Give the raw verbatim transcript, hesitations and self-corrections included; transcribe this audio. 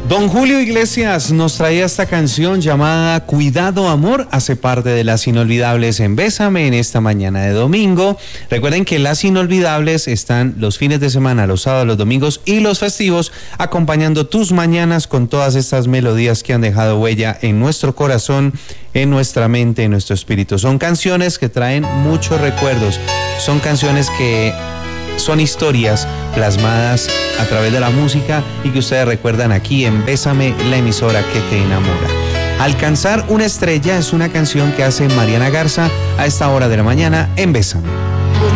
Don Julio Iglesias nos traía esta canción llamada Cuidado Amor, hace parte de Las Inolvidables en Bésame en esta mañana de domingo. Recuerden que Las Inolvidables están los fines de semana, los sábados, los domingos y los festivos, acompañando tus mañanas con todas estas melodías que han dejado huella en nuestro corazón, en nuestra mente, en nuestro espíritu. Son canciones que traen muchos recuerdos, son canciones que son historias plasmadas a través de la música y que ustedes recuerdan aquí en Bésame, la emisora que te enamora. Alcanzar una estrella es una canción que hace Mariana Garza a esta hora de la mañana en Bésame.